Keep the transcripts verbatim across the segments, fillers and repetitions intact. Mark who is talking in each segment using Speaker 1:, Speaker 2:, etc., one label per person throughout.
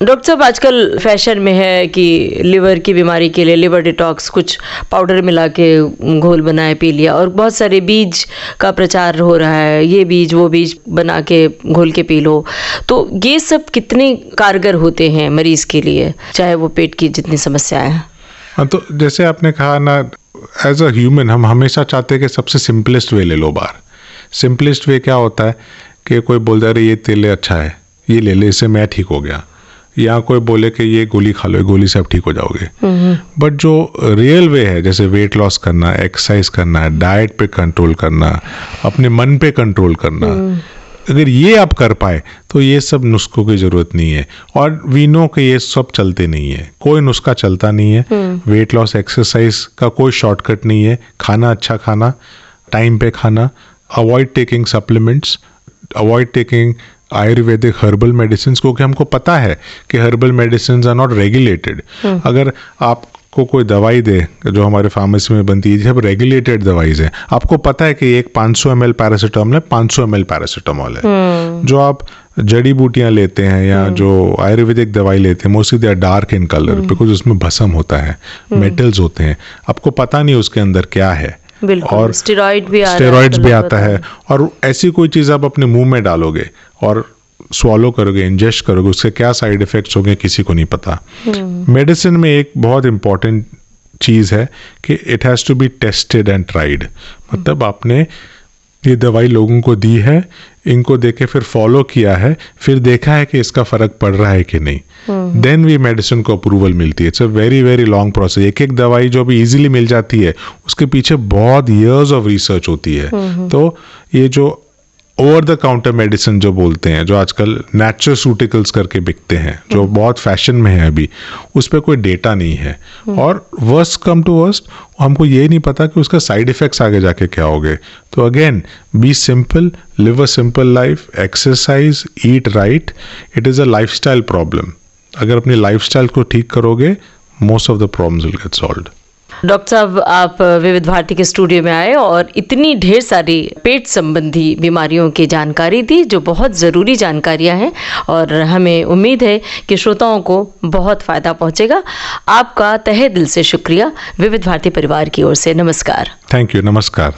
Speaker 1: Doctor साहब, आजकल fashion में है कि लिवर की बीमारी के लिए लिवर डिटॉक्स, कुछ पाउडर मिला के घोल बनाए पी लिया, और बहुत सारे बीज का प्रचार हो रहा है, ये बीज वो बीज बना के घोल के पी लो। तो ये सब कितने कारगर होते हैं मरीज के लिए, चाहे वो पेट की जितनी समस्याएं हैं?
Speaker 2: हाँ, तो जैसे आपने कहा ना, एज अ ह्यूमन हम हमेशा चाहते हैं कि सबसे सिंपलेस्ट वे ले लो बाहर। सिंपलेस्ट वे क्या होता है कि कोई बोल दे रहे ये तेल अच्छा है, ये ले ले, इससे मैं ठीक हो गया, या कोई बोले कि ये गोली खा लो, गोली से आप ठीक हो जाओगे। बट जो रियल वे है, जैसे वेट लॉस करना, एक्सरसाइज करना, डाइट पे कंट्रोल करना, अपने मन पे कंट्रोल करना, अगर ये आप कर पाए तो ये सब नुस्खों की जरूरत नहीं है। और वी नो कि ये सब चलते नहीं है, कोई नुस्खा चलता नहीं है। वेट लॉस एक्सरसाइज का कोई शॉर्टकट नहीं है। खाना अच्छा खाना, टाइम पे खाना, avoid taking supplements, avoid taking Ayurvedic herbal medicine, क्योंकि हमको पता है कि herbal medicine are not regulated. अगर आपको कोई दवाई दे जो हमारे फार्मेसी में बनती है, जब रेगुलेटेड दवाइज है, आपको पता है कि एक पाँच सौ एम एल पैरासीटामोल है, पाँच सौ एम एल पैरासीटामोल है। जो आप जड़ी बूटियां लेते हैं या जो आयुर्वेदिक दवाई लेते हैं, mostly they are dark in colour, because उसमें भस्म होता है, मेटल्स होते हैं, आपको पता नहीं उसके अंदर क्या है।
Speaker 1: और स्टेरॉइड भी
Speaker 2: स्टेरॉइड्स भी आता है। और ऐसी कोई चीज़ आप अपने मुंह में डालोगे और स्वॉलो करोगे, इंजेस्ट करोगे, उसके क्या साइड इफेक्ट्स होंगे किसी को नहीं पता। मेडिसिन में एक बहुत इंपॉर्टेंट चीज़ है कि it has to be tested and tried. मतलब आपने ये दवाई लोगों को दी है, इनको देके फिर फॉलो किया है, फिर देखा है कि इसका फर्क पड़ रहा है कि नहीं, देन भी मेडिसिन को अप्रूवल मिलती है। It's a very very long process. एक एक दवाई जो भी इजीली मिल जाती है, उसके पीछे बहुत इयर्स ऑफ रिसर्च होती है। तो ये जो ओवर द काउंटर मेडिसिन जो बोलते हैं, जो आजकल नेचुरोसूटिकल्स करके बिकते हैं, जो बहुत फैशन में है अभी, उस पर कोई डेटा नहीं है। और वर्स्ट कम टू वर्स्ट, हमको ये नहीं पता कि उसका साइड इफेक्ट्स आगे जाके क्या होंगे। तो again, B simple, live a simple life, exercise, eat right. It is a lifestyle problem. अगर अपनी लाइफस्टाइल को ठीक करोगे, most of the problems will get solved.
Speaker 1: Doctor साहब, आप विविध भारती के स्टूडियो में आए और इतनी ढेर सारी पेट संबंधी बीमारियों की जानकारी दी, जो बहुत ज़रूरी जानकारियां हैं, और हमें उम्मीद है कि श्रोताओं को बहुत फ़ायदा पहुंचेगा। आपका तहे दिल से शुक्रिया विविध भारती परिवार की ओर से। नमस्कार।
Speaker 2: Thank you. नमस्कार।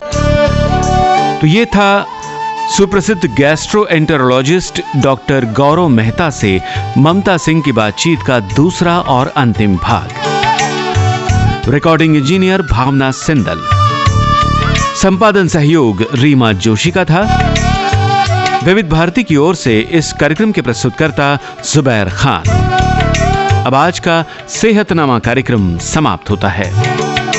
Speaker 3: तो ये था सुप्रसिद्ध गैस्ट्रोएंटेरोलॉजिस्ट डॉक्टर गौरव मेहता से ममता सिंह की बातचीत का दूसरा और अंतिम भाग। रिकॉर्डिंग इंजीनियर भावना सिंदल, संपादन सहयोग रीमा जोशी का था। विविध भारती की ओर से इस कार्यक्रम के प्रस्तुतकर्ता जुबैर खान। अब आज का सेहतनामा कार्यक्रम समाप्त होता है।